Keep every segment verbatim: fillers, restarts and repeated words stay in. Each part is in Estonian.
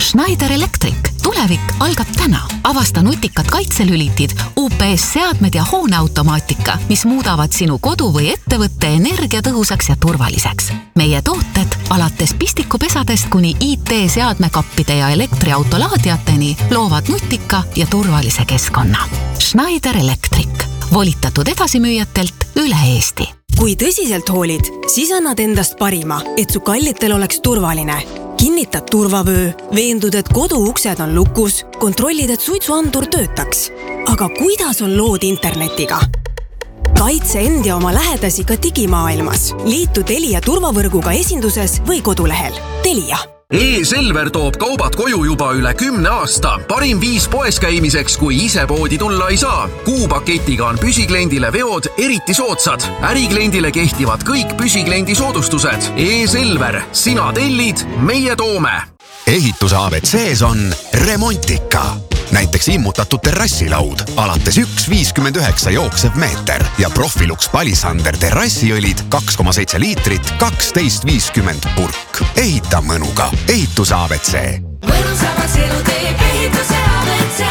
Schneider Electric. Tulevik algab täna. Avasta nutikad kaitselülitid, U P S-seadmed ja hooneautomaatika, mis muudavad sinu kodu või ettevõtte energiatõhusaks ja turvaliseks. Meie tooted alates pistikupesadest kuni I T-seadmekappide ja elektriautolaadiateni loovad nutika ja turvalise keskkonna. Schneider Electric. Volitatud edasimüüjatelt üle Eesti. Kui tõsiselt hoolid, siis annad endast parima, et su kallitel oleks turvaline. Kinnitad turvavöö, veendud, et kodu uksed on lukus, kontrollid, et suitsuandur töötaks. Aga kuidas on lood internetiga? Kaitse end ja oma lähedasi ka digimaailmas. Liitu Telia turvavõrguga esinduses või kodulehel. Telia. E-Selver toob kaubad koju juba üle kümne aasta. Parim viis poes käimiseks, kui ise poodi tulla ei saa. Kuupaketiga on püsikliendile veod eriti soodsad. Ärikliendile kehtivad kõik püsiklendi soodustused. E-Selver. Sina tellid, meie toome. Ehituse A B C-s on remontika. Näiteks immutatud terrassilaud, alates üks viiskümmend üheksa jooksev meeter ja Profilux Palisander terrassiõlid kaks koma seitse liitrit, kaksteist viiskümmend purk. Ehita mõnuga. Ehituse A B C. Mõnusamaks elu teeb ehituse A B C.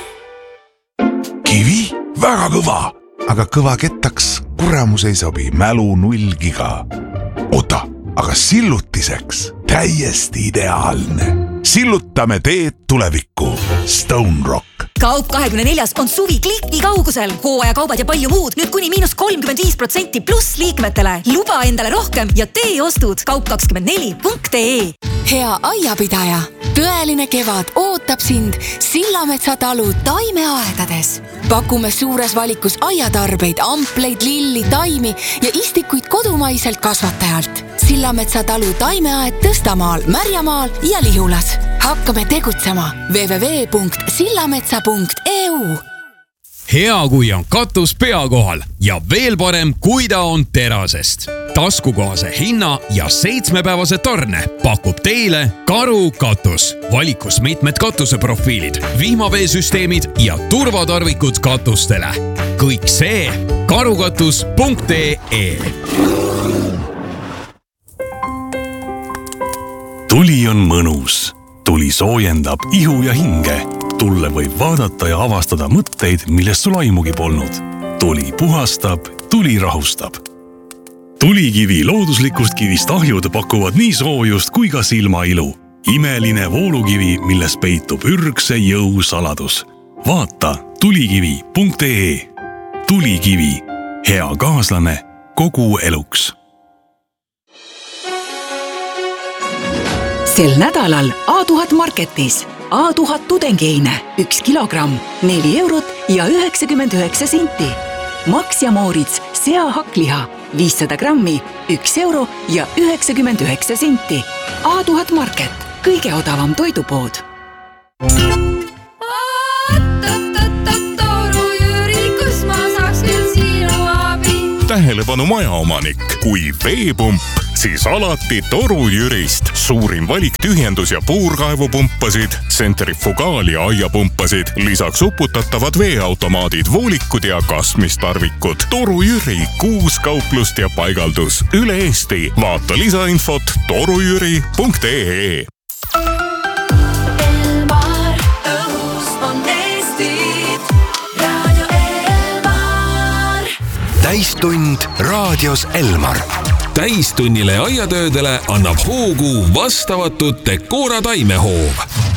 Kivi? Väga kõva. Aga kõva kettaks kuramus ei sobi. Mälu null giga. Ota, aga sillutiseks täiesti ideaalne. Sillutame teed tulevikku. Stone Rock. Kaup kahekümne neljas on suvi kliki kaugusel. Hooaja kaubad ja palju muud. Nüüd kuni miinus kolmkümmend viis protsenti pluss liikmetele. Luba endale rohkem ja tee ostud kaup kakskümmend neli punkt ee. Hea aiapidaja, tõeline kevad ootab sind Sillametsa talu taimeaedades. Pakume suures valikus aiatarbeid, ampleid, lilli, taimi ja istikuid kodumaiselt kasvatajalt. Sillametsa talu taimeaed Tõstamaal, Märjamaal ja Lihulas. Hakkame tegutsema w w w punkt sillametsa punkt e u. Hea, kui on katus pea kohal ja veel parem, kui ta on terasest. Taskukohase hinna ja seitsmepäevase tarne pakub teile Karu katus. Valikus mitmed katuseprofiilid, vihmaveesüsteemid ja turvatarvikud katustele. Kõik see karukatus punkt ee. Tuli on mõnus. Tuli soojendab ihu ja hinge. Tulle võib vaadata ja avastada mõtteid, millest sul aimugi polnud. Tuli puhastab, tuli rahustab. Tulikivi looduslikust kivist ahjud pakuvad nii soojust kui ka silmailu. Imeline voolukivi, milles peitub ürgse jõu saladus. Vaata tulikivi punkt ee. Tulikivi. Hea kaaslane kogu eluks. Sel nädalal A tuhat marketis A tuhat tudengeine, üks kilogramm, neli eurot ja üheksakümmend üheksa senti. Max ja Moritz seahakliha, viissada grammi, üks euro ja üheksakümmend üheksa senti. A tuhat market, kõige odavam toidupood. Tähelepanu majaomanik, kui veepump, siis alati Toru Jürist. Suurim valik tühjendus- ja puurkaevupumpasid, tsentrifugaal- ja aiapumpasid, lisaks uputatavad veeautomaadid, voolikud ja kasmistarvikud. Toru Jüri, kuus kauplust ja paigaldus üle Eesti. Vaata lisainfot torujüri punkt ee. Täistund raadios Elmar. Täistunnile aiatöödele annab hoogu vastavatud Decora taimehoov.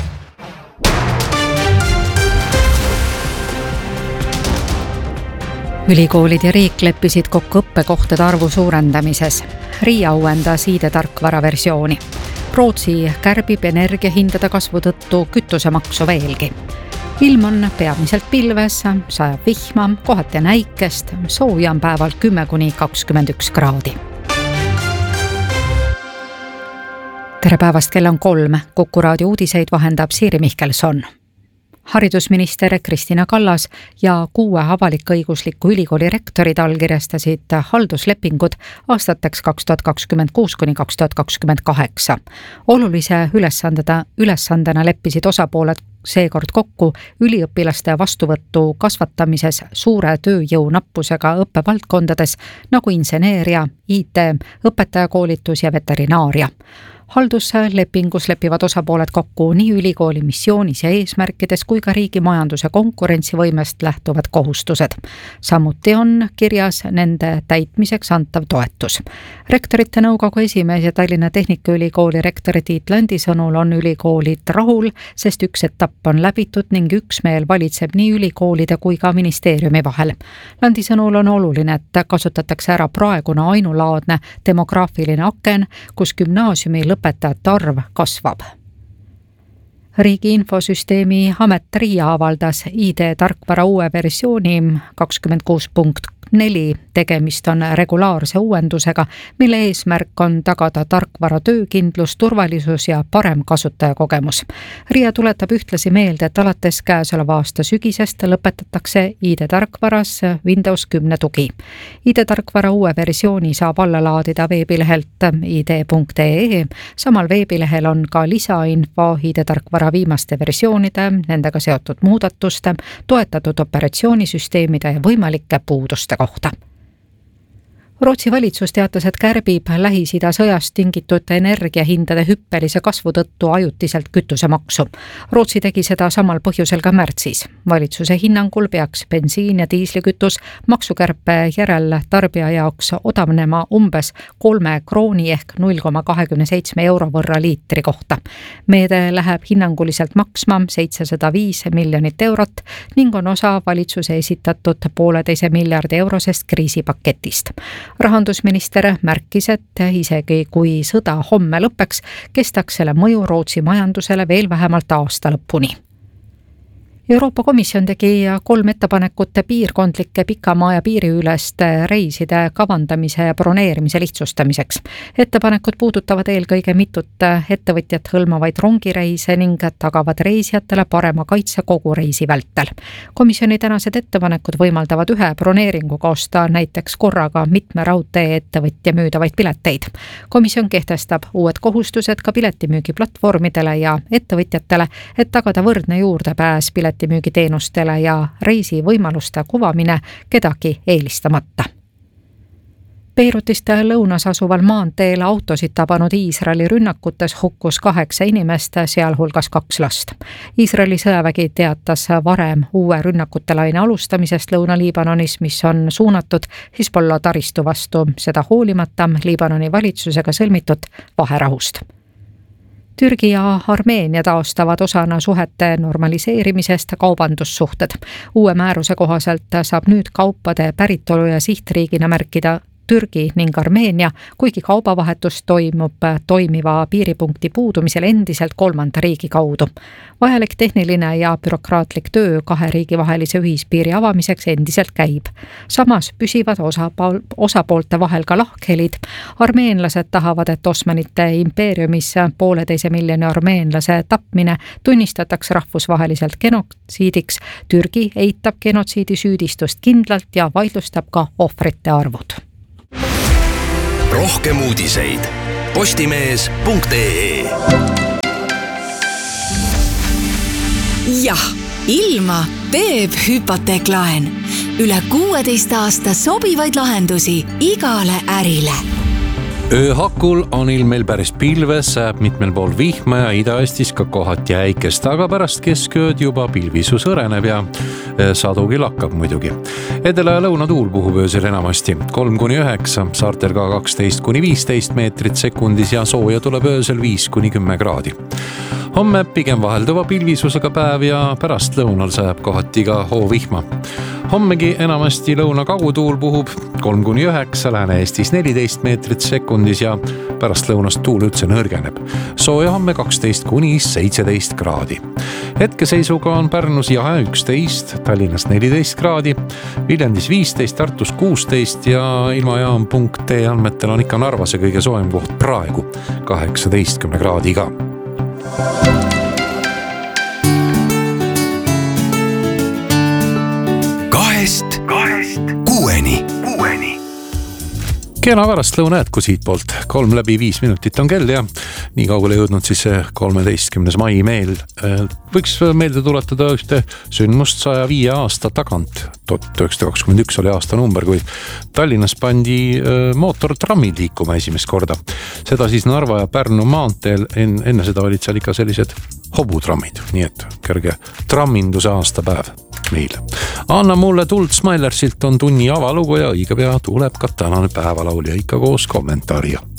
Ülikoolid ja riik leppisid kokku õppekohtade arvu suurendamises. Riia uuendas I D-tarkvara versiooni. Rootsi kärbib energiahindade kasvu tõttu kütusemaksu veelgi. Ilm on peamiselt pilves, sajab vihma, kohati näikest, sooja on päeval kümme kuni kakskümmend üks kraadi. Tere päevast, kell on kolm. Kuku raadio uudiseid vahendab Siiri Mihkelson. Haridusminister Kristina Kallas ja kuue avalik-õigusliku ülikooli rektorid allkirjastasid halduslepingud aastateks kaks tuhat kakskümmend kuus kuni kaks tuhat kakskümmend kaheksa. Olulise ülesandena, ülesandena leppisid osapooled seekord kokku üliõpilaste vastuvõttu kasvatamises suure tööjõu nappusega õppevaldkondades nagu inseneeria, I T, õpetajakoolitus ja veterinaaria. halduslepingus lepivad osapooled kokku nii ülikooli missioonis ja eesmärkides kui ka riigi majanduse konkurentsivõimest lähtuvad kohustused. Samuti on kirjas nende täitmiseks antav toetus. Rektorite nõukogu esimees ja Tallinna Tehnikaülikooli rektori Tiit Landi sõnul on ülikoolid rahul, sest üks etapp on läbitud ning üksmeel valitseb nii ülikoolide kui ka ministeeriumi vahel. Landi sõnul on oluline, et kasutatakse ära praegune ainulaadne demograafiline aken, kus gümnaasiumi lõpetajate arv kasvab. Riigi infosüsteemi amet RIA avaldas I D-tarkvara uue versiooni kakskümmend kuus punkt neli. Tegemist on regulaarse uuendusega, mille eesmärk on tagada tarkvara töökindlus, turvalisus ja parem kasutajakogemus. RIA tuletab ühtlasi meelde, et alates käesoleva aasta sügisest lõpetatakse I D-tarkvaras Windows kümme tugi. I D-tarkvara uue versiooni saab alla laadida veebilehelt i d punkt e e. Samal veebilehel on ka lisainfo I D-tarkvara viimaste versioonide, nendega seotud muudatuste, toetatud operatsioonisüsteemide ja võimalike puuduste kohta. Rootsi valitsus teatas, et kärbib Lähis-Ida sõjast tingitud energiahindade hüppelise kasvu tõttu ajutiselt kütusemaksu. Rootsi tegi seda samal põhjusel ka märtsis. Valitsuse hinnangul peaks bensiin ja diislikütus maksukärpe järel tarbija jaoks odavnema umbes kolme krooni ehk null koma kakskümmend seitse euro võrra liitri kohta. Meede läheb hinnanguliselt maksma seitsesada viis miljonit eurot ning on osa valitsuse esitatud pooleteise miljardi eurosest kriisipaketist. Rahandusminister märkis, et isegi kui sõda homme lõpeks, kestaks selle mõju Rootsi majandusele veel vähemalt aasta lõpuni. Euroopa Komisjon tegi kolm ettepanekut piirkondlike pikamaa ja piiriüleste reiside kavandamise ja broneerimise lihtsustamiseks. Ettepanekud puudutavad eelkõige mitut ettevõtjat hõlmavaid rongireise ning tagavad reisijatele parema kaitse kogu reisi vältel. Komisjoni tänased ettepanekud võimaldavad ühe broneeringuga osta näiteks korraga mitme raudtee ettevõtja müüdavaid pileteid. Komisjon kehtestab uued kohustused ka piletimüügiplatvormidele ja ettevõtjatele, et tagada võrdne juurdepääs piletimüügi piletimüügiteenustele ja reisi võimaluste kuvamine kedagi eelistamata. Beirutist lõunas asuval maanteel autosid tabanud Iisraeli rünnakutes hukkus kaheksa inimest, sealhulgas kaks last. Iisraeli sõjavägi teatas varem uue rünnakutelaine alustamisest Lõuna-Liibanonis, mis on suunatud Hezbollah taristu vastu, seda hoolimata Liibanoni valitsusega sõlmitud vaherahust. Türgi ja Armeenia taastavad osana suhete normaliseerimisest kaubandussuhted. Uue määruse kohaselt saab nüüd kaupade päritolu ja sihtriigina märkida Türgi ning Armeenia, kuigi kaubavahetus toimub toimiva piiripunkti puudumisel endiselt kolmanda riigi kaudu. Vajalik tehniline ja bürokraatlik töö kahe riigi vahelise ühispiiri avamiseks endiselt käib. Samas püsivad osapool, osapoolte vahel ka lahkhelid. Armeenlased tahavad, et Osmanite impeeriumis pooleteise miljoni armeenlase tapmine tunnistatakse rahvusvaheliselt genotsiidiks. Türgi eitab genotsiidi süüdistust kindlalt ja vaidlustab ka ohvrite arvud. Rohkem uudiseid postimees punkt ee. Jah, ilma teeb hüpoteeklaen. Üle kuueteist aasta sobivaid lahendusi igale ärile. Ööhakul on ilm meil päris pilves, sääb mitmel pool vihma ja Ida-Eestis ka kohati äikest, aga pärast keskööd juba pilvisus õreneb ja sadugi lakkab muidugi. Edela ja lõunatuul puhub öösel enamasti kolm kuni üheksa, saartel ka kaksteist kuni viisteist meetrit sekundis ja sooja tuleb öösel viis kuni kümme kraadi. Homme pigem vahelduva pilvisusega päev ja pärast lõunal sajab kohati ka hoovihma. Hommegi enamasti lõuna-kaugutuul puhub kolm kuni üheksa, Lääne-Eestis neliteist meetrit sekundis ja pärast lõunast tuul üldse nõrgeneb. Sooja homme kaksteist kuni seitseteist kraadi. Hetkeseisuga on Pärnus jahe üksteist, Tallinnas neliteist kraadi, Viljandis viisteist, Tartus kuusteist ja ilmajaam punkt ee andmetel on ikka Narvase kõige soojem koht praegu kaheksateistkümne kraadiga. Kahest, kahest kuueni, kuueni. kena pärastlõuna jätku siit poolt, kolm läbi viis minutit on kell ja nii kaugele jõudnud siis see kolmeteistkümnes mai meel. Võiks meelde tuletada ühte sündmust saja viie aasta tagant. tuhat üheksasada kakskümmend üks oli aasta number, kui Tallinnas pandi mootortrammid liikuma esimest korda. Seda siis Narva ja Pärnu maanteel, enne seda olid seal ikka sellised hobutrammid, nii et kerge tramminduse aastapäev meil. Anna mulle tuld Smilersilt on tunni avalugu ja õige pea tuleb ka tänane päevalaulja ikka koos kommentaariga.